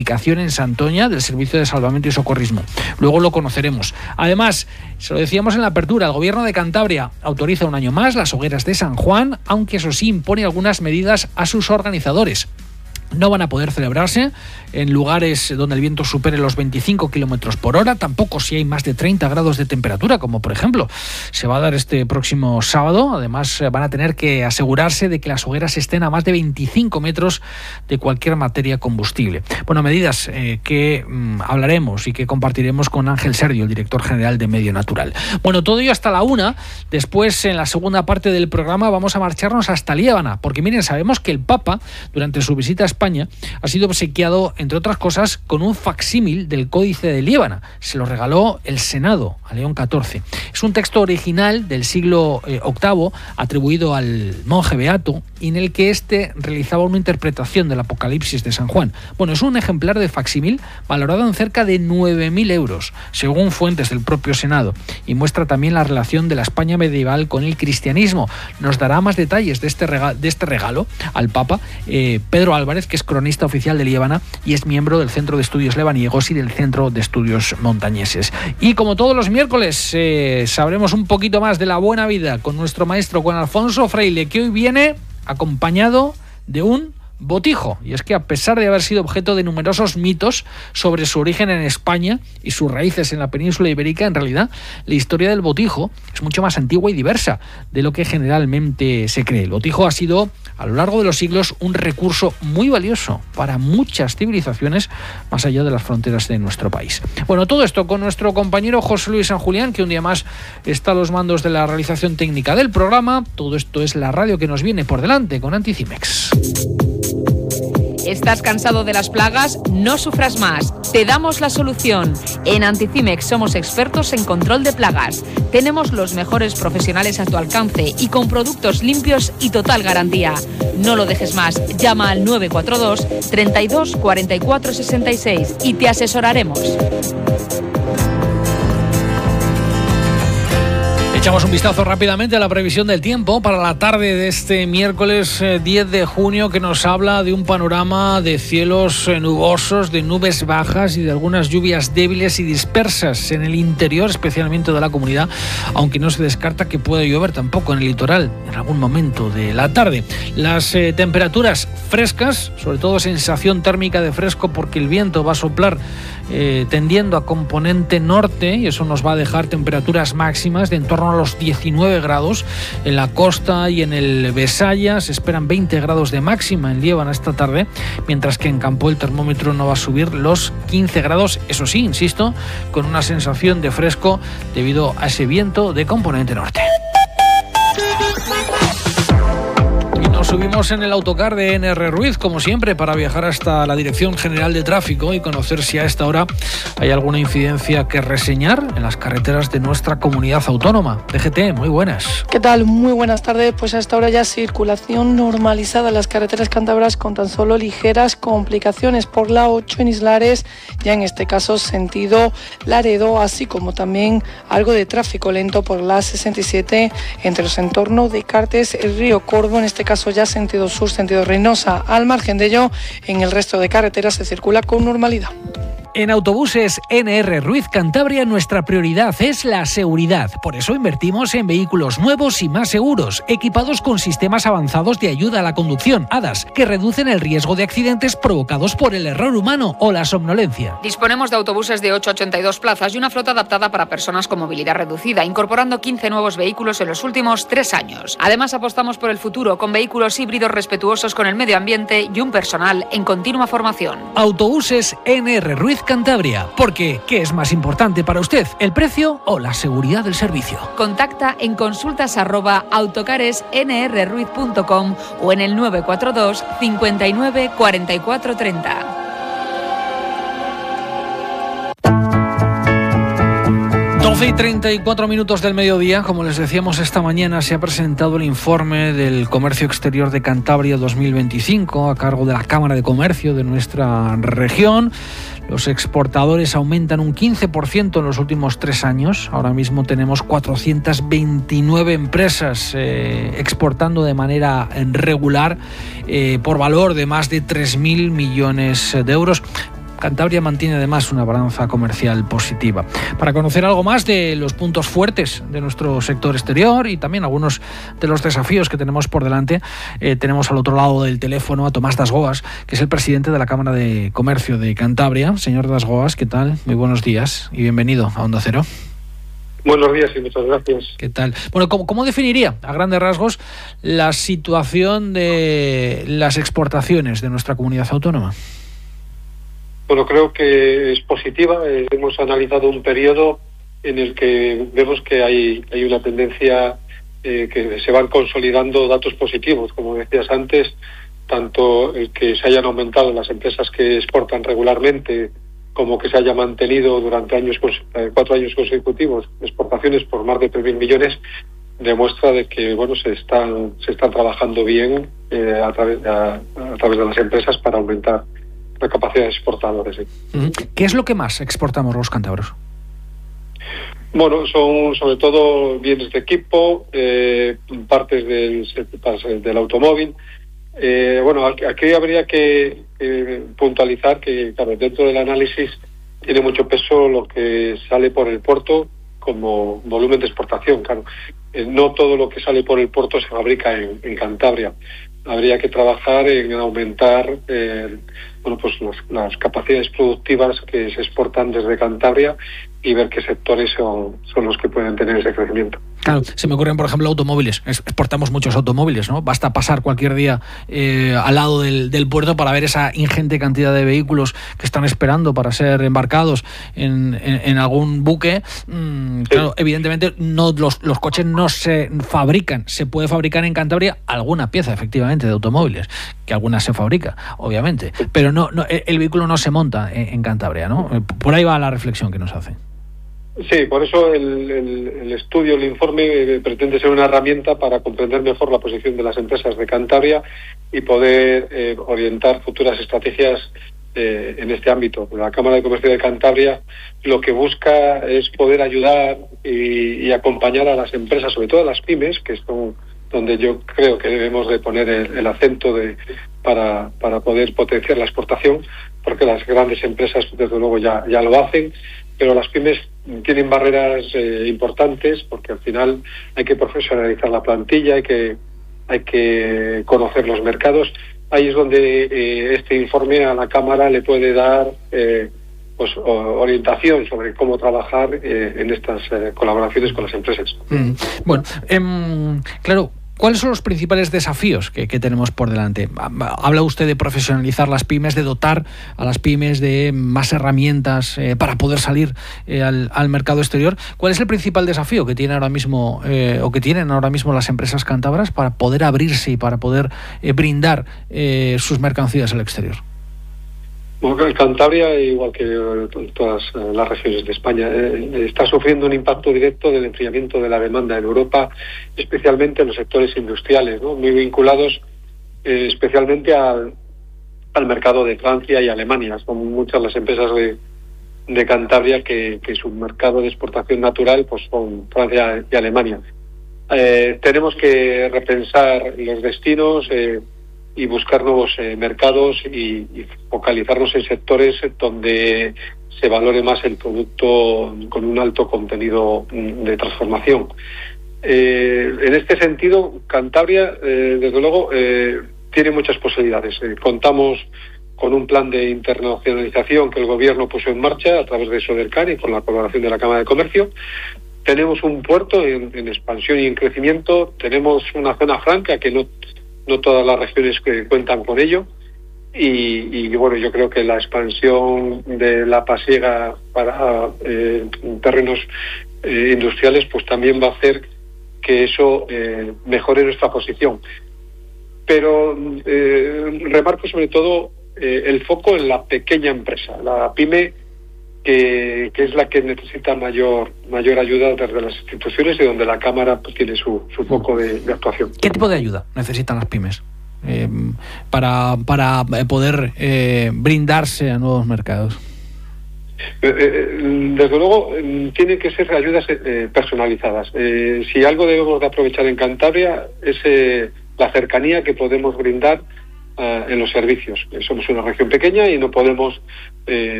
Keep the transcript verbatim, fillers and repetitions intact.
en Santoña del Servicio de Salvamento y Socorrismo. Luego lo conoceremos. Además, se lo decíamos en la apertura, el Gobierno de Cantabria autoriza un año más las hogueras de San Juan, aunque eso sí impone algunas medidas a sus organizadores. No van a poder celebrarse en lugares donde el viento supere los veinticinco kilómetros por hora, tampoco si hay más de treinta grados de temperatura, como por ejemplo se va a dar este próximo sábado. Además, van a tener que asegurarse de que las hogueras estén a más de veinticinco metros de cualquier materia combustible. Bueno, medidas eh, que mmm, hablaremos y que compartiremos con Ángel Serdio, el director general de Medio Natural. Bueno, todo ello hasta la una. Después, en la segunda parte del programa, vamos a marcharnos hasta Liébana, porque miren, sabemos que el Papa, durante su visita a España, España, ha sido obsequiado, entre otras cosas, con un facsímil del Códice de Liébana. Se lo regaló el Senado a León catorce. Es un texto original del siglo eh, octavo, atribuido al monje beato, y en el que éste realizaba una interpretación del Apocalipsis de San Juan. Bueno, es un ejemplar de facsímil valorado en cerca de nueve mil euros, según fuentes del propio Senado, y muestra también la relación de la España medieval con el cristianismo. Nos dará más detalles de este regalo, de este regalo al Papa eh, Pedro Álvarez, que es cronista oficial de Liébana y es miembro del Centro de Estudios Lebaniegos y del Centro de Estudios Montañeses. Y como todos los miércoles, eh, sabremos un poquito más de la buena vida con nuestro maestro, con Alfonso Fraile, que hoy viene acompañado de un botijo. Y es que, a pesar de haber sido objeto de numerosos mitos sobre su origen en España y sus raíces en la península ibérica, en realidad la historia del botijo es mucho más antigua y diversa de lo que generalmente se cree. El botijo ha sido, a lo largo de los siglos, un recurso muy valioso para muchas civilizaciones más allá de las fronteras de nuestro país. Bueno, todo esto con nuestro compañero José Luis San Julián, que un día más está a los mandos de la realización técnica del programa. Todo esto es la radio que nos viene por delante con Anticimex. ¿Estás cansado de las plagas? No sufras más. Te damos la solución. En Anticimex somos expertos en control de plagas. Tenemos los mejores profesionales a tu alcance y con productos limpios y total garantía. No lo dejes más. Llama al nueve cuatro dos, treinta y dos, cuarenta y cuatro, sesenta y seis y te asesoraremos. Echamos un vistazo rápidamente a la previsión del tiempo para la tarde de este miércoles eh, diez de junio, que nos habla de un panorama de cielos eh, nubosos, de nubes bajas y de algunas lluvias débiles y dispersas en el interior, especialmente de la comunidad, aunque no se descarta que pueda llover tampoco en el litoral en algún momento de la tarde. Las eh, temperaturas frescas, sobre todo sensación térmica de fresco, porque el viento va a soplar eh, tendiendo a componente norte, y eso nos va a dejar temperaturas máximas de en torno a los diecinueve grados en la costa y en el Besaya. Se esperan veinte grados de máxima en Liébana esta tarde, mientras que en Campo el termómetro no va a subir los quince grados, eso sí, insisto, con una sensación de fresco debido a ese viento de componente norte. Nos subimos en el autocar de N R Ruiz, como siempre, para viajar hasta la Dirección General de Tráfico y conocer si a esta hora hay alguna incidencia que reseñar en las carreteras de nuestra comunidad autónoma. D G T, muy buenas. ¿Qué tal? Muy buenas tardes. Pues a esta hora ya circulación normalizada en las carreteras cántabras, con tan solo ligeras complicaciones por la ocho en Islares, ya en este caso sentido Laredo, así como también algo de tráfico lento por la sesenta y siete entre los entornos de Cartes, el río Corvo, en este caso ya sentido sur, sentido Reynosa. Al margen de ello, en el resto de carreteras se circula con normalidad. En Autobuses N R Ruiz Cantabria, nuestra prioridad es la seguridad. Por eso invertimos en vehículos nuevos y más seguros, equipados con sistemas avanzados de ayuda a la conducción, A D A S, que reducen el riesgo de accidentes provocados por el error humano o la somnolencia. Disponemos de autobuses de ocho a ochenta y dos plazas y una flota adaptada para personas con movilidad reducida, incorporando quince nuevos vehículos en los últimos tres años. Además, apostamos por el futuro con vehículos híbridos respetuosos con el medio ambiente y un personal en continua formación. Autobuses N R Ruiz Cantabria, porque ¿qué es más importante para usted, el precio o la seguridad del servicio? Contacta en consultas arroba autocares n r ruiz punto com o en el nueve cuatro dos, cincuenta y nueve, cuarenta y cuatro, treinta. doce y treinta y cuatro minutos del mediodía. Como les decíamos, esta mañana se ha presentado el informe del Comercio Exterior de Cantabria dos mil veinticinco a cargo de la Cámara de Comercio de nuestra región. Los exportadores aumentan un quince por ciento en los últimos tres años. Ahora mismo tenemos cuatrocientas veintinueve empresas eh, exportando de manera regular eh, por valor de más de tres mil millones de euros. Cantabria mantiene además una balanza comercial positiva. Para conocer algo más de los puntos fuertes de nuestro sector exterior y también algunos de los desafíos que tenemos por delante, eh, tenemos al otro lado del teléfono a Tomás Dasgoas, que es el presidente de la Cámara de Comercio de Cantabria. Señor Dasgoas, ¿qué tal? Muy buenos días y bienvenido a Onda Cero. Buenos días y muchas gracias. ¿Qué tal? Bueno, ¿cómo, cómo definiría a grandes rasgos la situación de las exportaciones de nuestra comunidad autónoma? Bueno, creo que es positiva. Eh, hemos analizado un periodo en el que vemos que hay, hay una tendencia eh, que se van consolidando datos positivos, como decías antes, tanto el que se hayan aumentado las empresas que exportan regularmente, como que se haya mantenido durante años cuatro años consecutivos exportaciones por más de tres mil millones, demuestra de que bueno se están se están trabajando bien eh, a través a, a través de las empresas para aumentar la capacidad de exportadores. ¿Sí? ¿Qué es lo que más exportamos los cántabros? Bueno, son sobre todo bienes de equipo, eh, partes del, del automóvil. Eh, bueno, aquí habría que eh, puntualizar que, claro, dentro del análisis tiene mucho peso lo que sale por el puerto como volumen de exportación. Claro, eh, no todo lo que sale por el puerto se fabrica en, en Cantabria. Habría que trabajar en aumentar eh, bueno, pues las, las capacidades productivas que se exportan desde Cantabria y ver qué sectores son, son los que pueden tener ese crecimiento. Claro, se me ocurren, por ejemplo, automóviles. Exportamos muchos automóviles, ¿no? Basta pasar cualquier día eh, al lado del, del puerto para ver esa ingente cantidad de vehículos que están esperando para ser embarcados en, en, en algún buque. Mm, claro, sí. Evidentemente no los, los coches no se fabrican. Se puede fabricar en Cantabria alguna pieza, efectivamente, de automóviles, que alguna se fabrica, obviamente. Pero no, no el vehículo no se monta en, en Cantabria, ¿no? Por ahí va la reflexión que nos hace. Sí, por eso el, el, el estudio, el informe eh, pretende ser una herramienta para comprender mejor la posición de las empresas de Cantabria y poder eh, orientar futuras estrategias eh, en este ámbito. La Cámara de Comercio de Cantabria lo que busca es poder ayudar y, y acompañar a las empresas, sobre todo a las pymes, que son donde yo creo que debemos de poner el, el acento de, para, para poder potenciar la exportación, porque las grandes empresas desde luego ya, ya lo hacen, pero las pymes tienen barreras eh, importantes porque al final hay que profesionalizar la plantilla, hay que hay que conocer los mercados. Ahí es donde eh, este informe a la Cámara le puede dar eh, pues orientación sobre cómo trabajar eh, en estas eh, colaboraciones con las empresas. Mm. Bueno, eh, claro. ¿Cuáles son los principales desafíos que, que tenemos por delante? Habla usted de profesionalizar las pymes, de dotar a las pymes de más herramientas eh, para poder salir eh, al, al mercado exterior. ¿Cuál es el principal desafío que tiene ahora mismo eh, o que tienen ahora mismo las empresas cántabras para poder abrirse y para poder eh, brindar eh, sus mercancías al exterior? Bueno, Cantabria, igual que todas las regiones de España, eh, está sufriendo un impacto directo del enfriamiento de la demanda en Europa, especialmente en los sectores industriales, ¿no? Muy vinculados eh, especialmente al, al mercado de Francia y Alemania. Son muchas las empresas de, de Cantabria que, que su mercado de exportación natural pues son Francia y Alemania. Eh, tenemos que repensar los destinos, eh, y buscar nuevos eh, mercados y, y focalizarnos en sectores donde se valore más el producto con un alto contenido de transformación. Eh, en este sentido, Cantabria, eh, desde luego, eh, tiene muchas posibilidades. Eh, contamos con un plan de internacionalización que el Gobierno puso en marcha a través de Sodercan y con la colaboración de la Cámara de Comercio. Tenemos un puerto en, en expansión y en crecimiento. Tenemos una zona franca que no no todas las regiones que cuentan con ello y, y bueno, yo creo que la expansión de la pasiega para eh, terrenos eh, industriales pues también va a hacer que eso eh, mejore nuestra posición, pero eh, remarco sobre todo eh, el foco en la pequeña empresa, la pyme, que, que es la que necesita mayor mayor ayuda desde las instituciones y donde la Cámara pues, tiene su, su foco de, de actuación. ¿Qué tipo de ayuda necesitan las pymes eh, para, para poder eh, brindarse a nuevos mercados? Eh, eh, desde luego, eh, tienen que ser ayudas eh, personalizadas. Eh, si algo debemos de aprovechar en Cantabria es eh, la cercanía que podemos brindar en los servicios. Somos una región pequeña y no podemos eh,